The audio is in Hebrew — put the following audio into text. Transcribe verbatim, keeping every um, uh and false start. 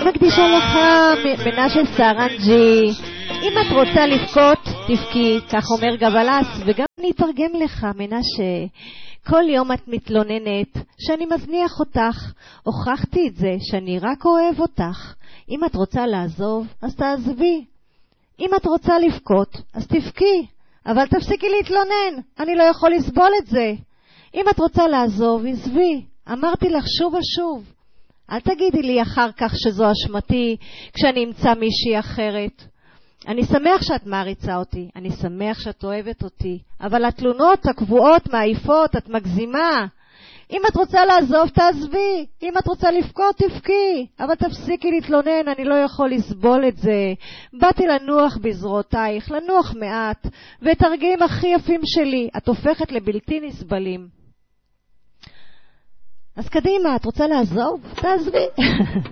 מקדישה לך מנשה סרנג'י. אם את רוצה לבכות, תבכי, כך אומר גבלס, וגם אני אתרגם לך, מנשה. כל יום את מתלוננת שאני מזניח אותך. הוכחתי את זה שאני רק אוהב אותך. אם את רוצה לעזוב, אז תעזבי. אם את רוצה לבכות, אז תבכי. אבל תפסיקי להתלונן, אני לא יכול לסבול את זה. אם את רוצה לעזוב, עזבי. אמרתי לך שוב ושוב. אל תגידי לי אחר כך שזו אשמתי כשאני אמצא מישהי אחרת. אני שמח שאת מעריצה אותי, אני שמח שאת אוהבת אותי, אבל התלונות הקבועות מעיפות, את מגזימה. אם את רוצה לעזוב, תעזבי. אם את רוצה לבכות, תבכי. אבל תפסיקי להתלונן, אני לא יכול לסבול את זה. באתי לנוח בזרועותייך, לנוח מעט, ואת הרגעים הכי יפים שלי את הופכת לבלתי נסבלים. אז קדימה, את רוצה לעזוב? תעזבי.